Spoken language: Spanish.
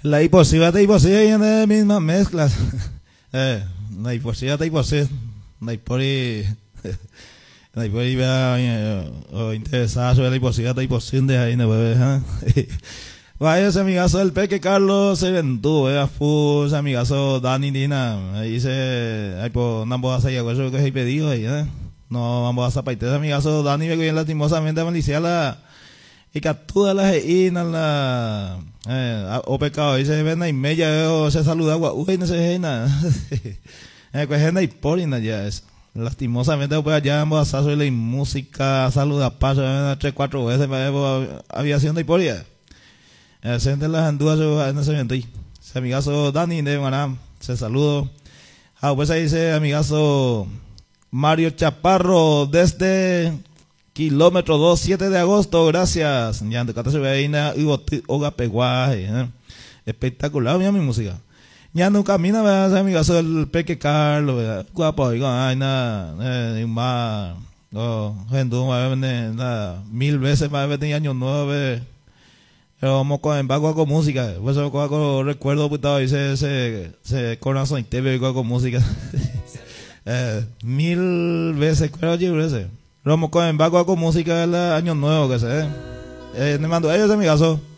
La imposible te imposible tiene mismas mezclas. La imposible te imposible. La impori. La impori vea o interesada sobre la imposible te imposible ahí no puede. Vaya ese amigazo del Peque Carlos se vendú, ese amigazo Dani Dina. Ahí dice, ay pues no vamos a hacer algo que he pedido ahí, no vamos a zapatar ese amigazo Dani me bien lastimosamente maliciada y captura la geina la o pecado dice ven y media o se saluda uy no se geina pues gente y porina ya es lastimosamente pues allá vamos a hacer la música saluda paso 3-4 veces aviación de poria se de las anduas en ese evento ese amigazo Dani de Maná se saludo pues ahí dice amigazo Mario Chaparro desde kilómetro 2, 7 de agosto, gracias. Ya te se ve ahí oga peguaje, espectacular, mira mi música. Ya no camina, ¿verdad? Amigazo del Peque Carlos, ¿verdad? Guapo, digo, ay, nada, más, gente, nada, 1000 veces más de año 9, pero vamos con embargo con música, pues eso con recuerdo, puta, dice ese corazón y TV con música. 1000 veces, creo que ese. Romo con embargo con música del año nuevo que se me mandó ellos amigazo.